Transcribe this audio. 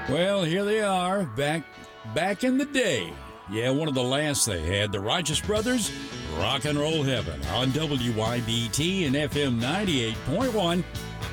Well, here they are, back in the day. Yeah, one of the last they had, the Righteous Brothers, Rock and Roll Heaven, on WYBT and FM 98.1.